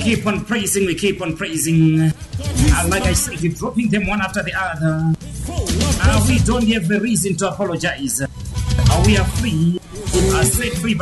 keep on praising, we keep on praising. Like I said, we're dropping them one after the other. We don't have a reason to apologize. We are free, set free by